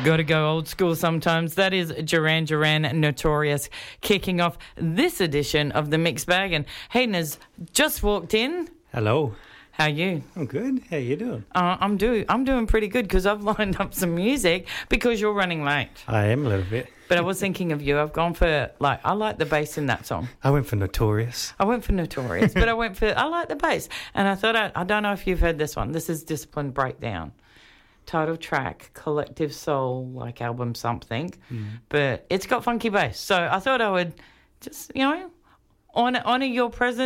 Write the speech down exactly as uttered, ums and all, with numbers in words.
Got to go old school sometimes. That is Duran Duran, Notorious, kicking off this edition of the Mixed Bag. And Hayden has just walked in. Hello. How are you? I'm good. How you doing? Uh, I'm do I'm doing pretty good because I've lined up some music because you're running late. I am a little bit. But I was thinking of you. I've gone for, like, I like the bass in that song. I went for Notorious. I went for Notorious, but I went for, I like the bass. And I thought, I, I don't know if you've heard this one. This is Discipline Breakdown. Title track, Collective Soul, like album something. Mm. But it's got funky bass. So I thought I would just, you know, honor, honor your presence.